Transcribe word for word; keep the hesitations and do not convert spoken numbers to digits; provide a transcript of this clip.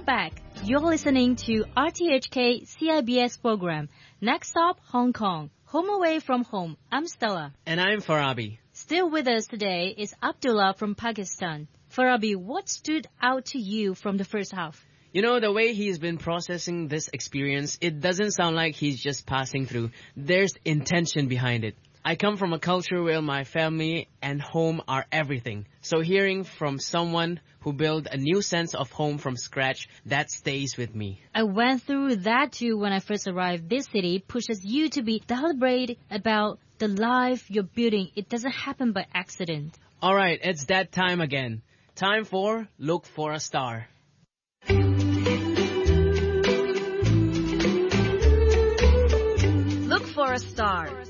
we're back. You're listening to R T H K C I B S program. Next stop, Hong Kong. Home away from home. I'm Stella. And I'm Farabi. Still with us today is Abdullah from Pakistan. Farabi, what stood out to you from the first half? You know, the way he's been processing this experience, it doesn't sound like he's just passing through. There's intention behind it. I come from a culture where my family and home are everything. So hearing from someone who built a new sense of home from scratch, that stays with me. I went through that too when I first arrived. This city pushes you to be deliberate about the life you're building. It doesn't happen by accident. All right, it's that time again. Time for Look for a Star. Look for a star.